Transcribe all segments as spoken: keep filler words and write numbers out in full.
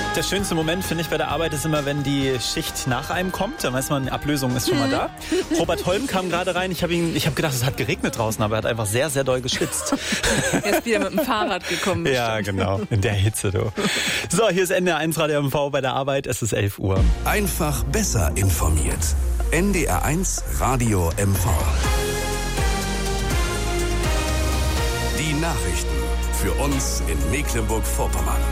Der schönste Moment, finde ich, bei der Arbeit ist immer, wenn die Schicht nach einem kommt. Dann weiß man, die Ablösung ist schon mal da. Robert Holm kam gerade rein. Ich habe ihn, ich habe gedacht, es hat geregnet draußen, aber er hat einfach sehr, sehr doll geschwitzt. Er ist wieder mit dem Fahrrad gekommen. Ja, bestimmt. genau. In der Hitze, du. So, hier ist N D R eins Radio M V bei der Arbeit. Es ist elf Uhr. Einfach besser informiert. N D R eins Radio M V. Die Nachrichten für uns in Mecklenburg-Vorpommern.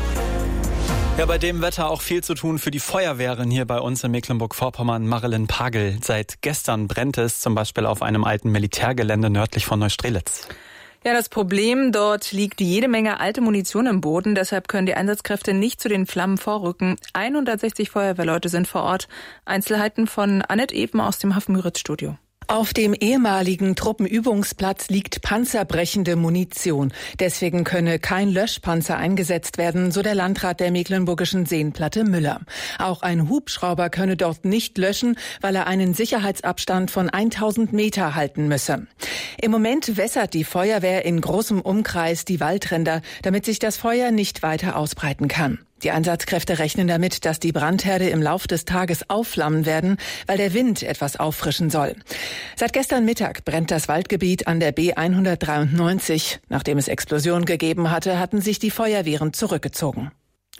Ja, bei dem Wetter auch viel zu tun für die Feuerwehren hier bei uns in Mecklenburg-Vorpommern. Marilyn Pagel. Seit gestern brennt es zum Beispiel auf einem alten Militärgelände nördlich von Neustrelitz. Ja, das Problem, dort liegt jede Menge alte Munition im Boden. Deshalb können die Einsatzkräfte nicht zu den Flammen vorrücken. hundertsechzig Feuerwehrleute sind vor Ort. Einzelheiten von Annette Eben aus dem Hafen-Müritz-Studio. Auf dem ehemaligen Truppenübungsplatz liegt panzerbrechende Munition. Deswegen könne kein Löschpanzer eingesetzt werden, so der Landrat der mecklenburgischen Seenplatte Müller. Auch ein Hubschrauber könne dort nicht löschen, weil er einen Sicherheitsabstand von tausend Meter halten müsse. Im Moment wässert die Feuerwehr in großem Umkreis die Waldränder, damit sich das Feuer nicht weiter ausbreiten kann. Die Einsatzkräfte rechnen damit, dass die Brandherde im Lauf des Tages aufflammen werden, weil der Wind etwas auffrischen soll. Seit gestern Mittag brennt das Waldgebiet an der B hundertdreiundneunzig. Nachdem es Explosionen gegeben hatte, hatten sich die Feuerwehren zurückgezogen.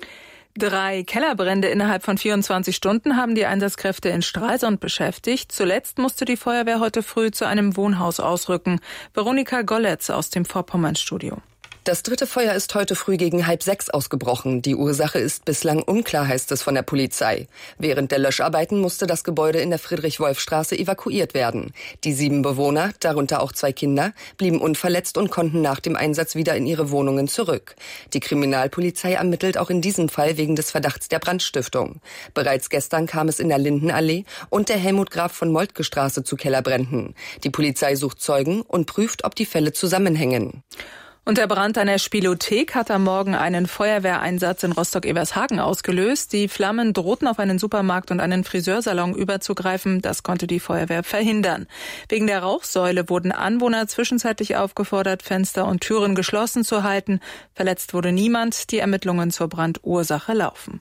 Drei Kellerbrände innerhalb von vierundzwanzig Stunden haben die Einsatzkräfte in Stralsund beschäftigt. Zuletzt musste die Feuerwehr heute früh zu einem Wohnhaus ausrücken. Veronika Golletz aus dem Vorpommern-Studio. Das dritte Feuer ist heute früh gegen halb sechs ausgebrochen. Die Ursache ist bislang unklar, heißt es von der Polizei. Während der Löscharbeiten musste das Gebäude in der Friedrich-Wolf-Straße evakuiert werden. Die sieben Bewohner, darunter auch zwei Kinder, blieben unverletzt und konnten nach dem Einsatz wieder in ihre Wohnungen zurück. Die Kriminalpolizei ermittelt auch in diesem Fall wegen des Verdachts der Brandstiftung. Bereits gestern kam es in der Lindenallee und der Helmut Graf von Moltke Straße zu Kellerbränden. Die Polizei sucht Zeugen und prüft, ob die Fälle zusammenhängen. Und der Brand an der Spielothek hat am Morgen einen Feuerwehreinsatz in Rostock-Ebershagen ausgelöst. Die Flammen drohten auf einen Supermarkt und einen Friseursalon überzugreifen. Das konnte die Feuerwehr verhindern. Wegen der Rauchsäule wurden Anwohner zwischenzeitlich aufgefordert, Fenster und Türen geschlossen zu halten. Verletzt wurde niemand. Die Ermittlungen zur Brandursache laufen.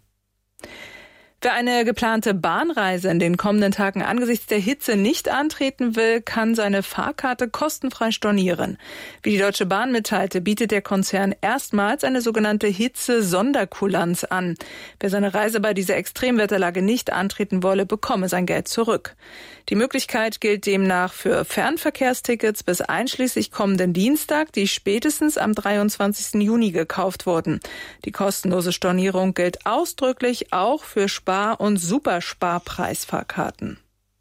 Wer eine geplante Bahnreise in den kommenden Tagen angesichts der Hitze nicht antreten will, kann seine Fahrkarte kostenfrei stornieren. Wie die Deutsche Bahn mitteilte, bietet der Konzern erstmals eine sogenannte Hitze-Sonderkulanz an. Wer seine Reise bei dieser Extremwetterlage nicht antreten wolle, bekomme sein Geld zurück. Die Möglichkeit gilt demnach für Fernverkehrstickets bis einschließlich kommenden Dienstag, die spätestens am dreiundzwanzigsten Juni gekauft wurden. Die kostenlose Stornierung gilt ausdrücklich auch für Spar- und Supersparpreisfahrkarten.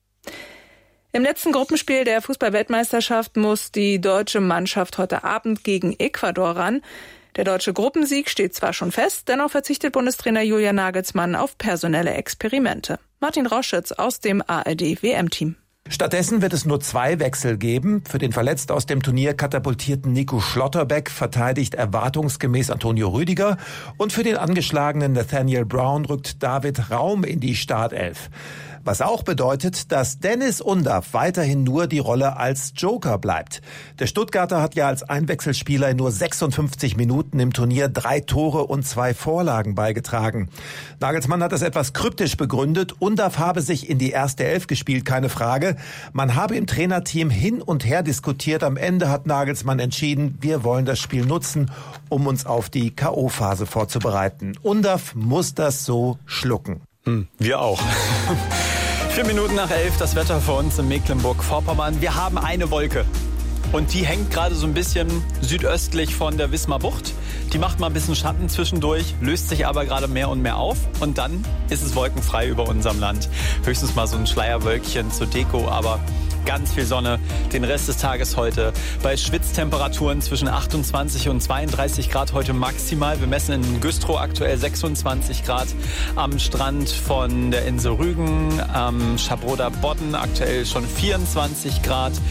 Im letzten Gruppenspiel der Fußball-Weltmeisterschaft muss die deutsche Mannschaft heute Abend gegen Ecuador ran. Der deutsche Gruppensieg steht zwar schon fest, dennoch verzichtet Bundestrainer Julian Nagelsmann auf personelle Experimente. Martin Rauschitz aus dem A R D-W M-Team. Stattdessen wird es nur zwei Wechsel geben. Für den verletzt aus dem Turnier katapultierten Nico Schlotterbeck verteidigt erwartungsgemäß Antonio Rüdiger und für den angeschlagenen Nathaniel Brown rückt David Raum in die Startelf. Was auch bedeutet, dass Dennis Undaff weiterhin nur die Rolle als Joker bleibt. Der Stuttgarter hat ja als Einwechselspieler in nur sechsundfünfzig Minuten im Turnier drei Tore und zwei Vorlagen beigetragen. Nagelsmann hat das etwas kryptisch begründet. Undaff habe sich in die erste Elf gespielt, keine Frage. Man habe im Trainerteam hin und her diskutiert. Am Ende hat Nagelsmann entschieden, wir wollen das Spiel nutzen, um uns auf die K O-Phase vorzubereiten. Undaff muss das so schlucken. Hm, wir auch. Vier Minuten nach elf, das Wetter für uns in Mecklenburg-Vorpommern. Wir haben eine Wolke und die hängt gerade so ein bisschen südöstlich von der Wismar Bucht. Die macht mal ein bisschen Schatten zwischendurch, löst sich aber gerade mehr und mehr auf und dann ist es wolkenfrei über unserem Land. Höchstens mal so ein Schleierwölkchen zur Deko, aber ganz viel Sonne den Rest des Tages heute. Bei Schwitztemperaturen zwischen achtundzwanzig und zweiunddreißig Grad heute maximal. Wir messen in Güstrow aktuell sechsundzwanzig Grad. Am Strand von der Insel Rügen, am Schabroder Bodden aktuell schon vierundzwanzig Grad.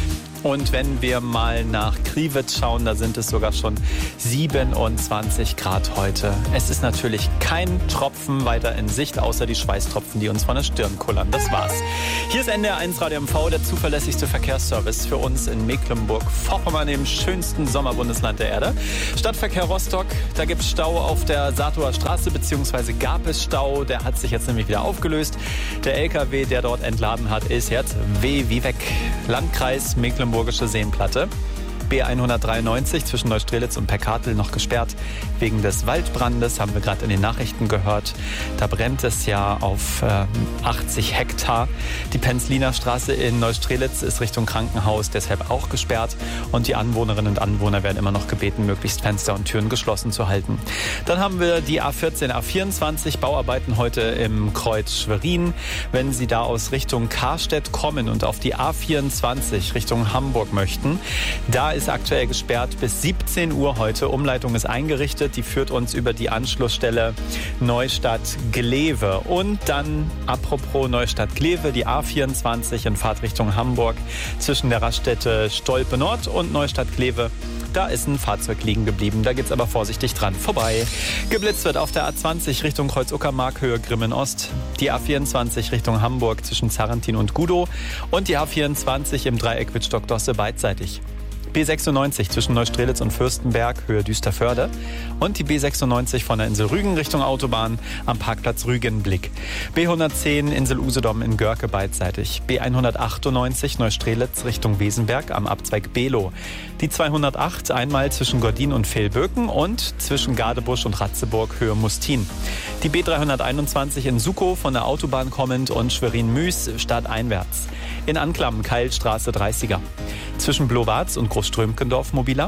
Und wenn wir mal nach Kriwitz schauen, da sind es sogar schon siebenundzwanzig Grad heute. Es ist natürlich kein Tropfen weiter in Sicht, außer die Schweißtropfen, die uns von der Stirn kullern. Das war's. Hier ist N D R eins Radio M V, der zuverlässigste Verkehrsservice für uns in Mecklenburg-Vorpommern, dem schönsten Sommerbundesland der Erde. Stadtverkehr Rostock, da gibt es Stau auf der Satower Straße, beziehungsweise gab es Stau. Der hat sich jetzt nämlich wieder aufgelöst. Der L K W, der dort entladen hat, ist jetzt W wie weg. Landkreis Mecklenburgische Seenplatte. B hundertdreiundneunzig zwischen Neustrelitz und Perkatel noch gesperrt wegen des Waldbrandes, haben wir gerade in den Nachrichten gehört. Da brennt es ja auf äh, achtzig Hektar. Die Penzliner Straße in Neustrelitz ist Richtung Krankenhaus deshalb auch gesperrt und die Anwohnerinnen und Anwohner werden immer noch gebeten, möglichst Fenster und Türen geschlossen zu halten. Dann haben wir die A vierzehn, A vierundzwanzig, Bauarbeiten heute im Kreuz Schwerin. Wenn Sie da aus Richtung Karstedt kommen und auf die A vierundzwanzig Richtung Hamburg möchten, da ist aktuell gesperrt bis siebzehn Uhr heute. Umleitung ist eingerichtet. Die führt uns über die Anschlussstelle Neustadt-Glewe. Und dann, apropos Neustadt-Glewe, die A vierundzwanzig in Fahrtrichtung Hamburg zwischen der Raststätte Stolpe Nord und Neustadt-Glewe. Da ist ein Fahrzeug liegen geblieben. Da geht's aber vorsichtig dran vorbei. Geblitzt wird auf der A zwanzig Richtung Kreuz-Uckermark, Höhe Grimmen-Ost. Die A vierundzwanzig Richtung Hamburg zwischen Zarrentin und Gudow. Und die A vierundzwanzig im Dreieck Wittstock-Dosse beidseitig. B sechsundneunzig zwischen Neustrelitz und Fürstenberg, Höhe Düsterförde. Und die B sechsundneunzig von der Insel Rügen Richtung Autobahn am Parkplatz Rügenblick. B hundertzehn Insel Usedom in Görke beidseitig. B hundertachtundneunzig Neustrelitz Richtung Wesenberg am Abzweig Below. Die zweihundertacht einmal zwischen Gordin und Fehlböken und zwischen Gadebusch und Ratzeburg, Höhe Mustin. Die B dreihunderteinundzwanzig in Sukow von der Autobahn kommend und Schwerin-Müs stadteinwärts. In Anklam Keilstraße dreißiger. Zwischen Blowarz und Großströmkendorf mobiler.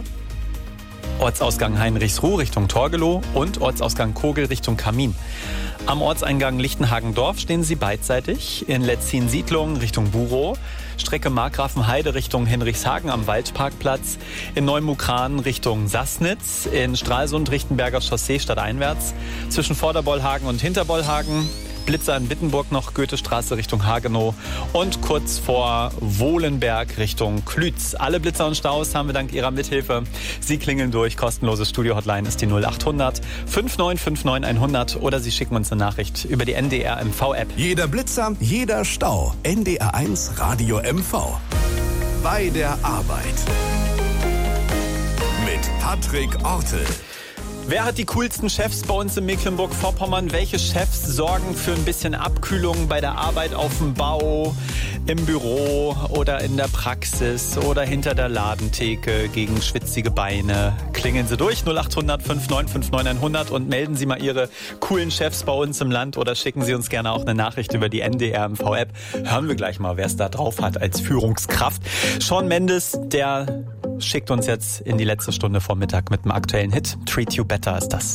Ortsausgang Heinrichsruh Richtung Torgelow und Ortsausgang Kogel Richtung Kamin. Am Ortseingang Lichtenhagen-Dorf stehen sie beidseitig. In Letzin-Siedlung Richtung Burow. Strecke Markgrafenheide Richtung Henrichshagen am Waldparkplatz. In Neumukran Richtung Sassnitz. In Stralsund Richtenberger Chaussee stadteinwärts. Zwischen Vorderbollhagen und Hinterbollhagen. Blitzer in Wittenburg noch, Goethestraße Richtung Hagenow und kurz vor Wohlenberg Richtung Klütz. Alle Blitzer und Staus haben wir dank Ihrer Mithilfe. Sie klingeln durch. Kostenlose Studio-Hotline ist die null achthundert fünfundneunzig neunundfünfzig hundert oder Sie schicken uns eine Nachricht über die N D R M V-App. Jeder Blitzer, jeder Stau. N D R eins Radio M V. Bei der Arbeit. Mit Patrick Ortel. Wer hat die coolsten Chefs bei uns in Mecklenburg-Vorpommern? Welche Chefs sorgen für ein bisschen Abkühlung bei der Arbeit auf dem Bau, im Büro oder in der Praxis oder hinter der Ladentheke gegen schwitzige Beine? Klingeln Sie durch null achthundert fünfundneunzig fünfundneunzig hundert und melden Sie mal Ihre coolen Chefs bei uns im Land oder schicken Sie uns gerne auch eine Nachricht über die N D R M V-App. Hören wir gleich mal, wer es da drauf hat als Führungskraft. Shawn Mendes, der schickt uns jetzt in die letzte Stunde vor Mittag mit einem aktuellen Hit. Treat You Better ist das.